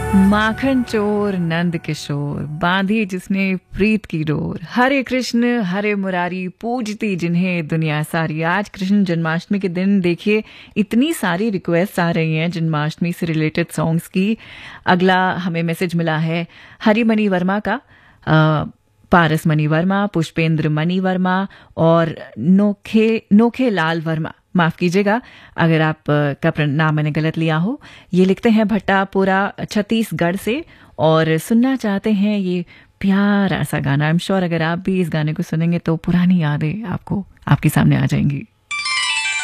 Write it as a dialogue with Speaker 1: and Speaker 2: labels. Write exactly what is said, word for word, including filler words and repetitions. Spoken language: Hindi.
Speaker 1: माखन चोर नंद किशोर, बांधी जिसने प्रीत की डोर, हरे कृष्ण हरे मुरारी, पूजती जिन्हें दुनिया सारी। आज कृष्ण जन्माष्टमी के दिन देखिए इतनी सारी रिक्वेस्ट आ रही हैं जन्माष्टमी से रिलेटेड सॉन्ग्स की। अगला हमें मैसेज मिला है हरिमणि वर्मा का, आ, पारस मणि वर्मा, पुष्पेंद्र मणि वर्मा और नोखे नोखे लाल वर्मा। माफ कीजिएगा अगर आप का नाम मैंने गलत लिया हो। ये लिखते हैं भट्टापुरा छत्तीसगढ़ से और सुनना चाहते हैं ये प्यारा सा गाना। आई एम श्योर अगर आप भी इस गाने को सुनेंगे तो पुरानी यादें आपको आपके सामने आ जाएंगी।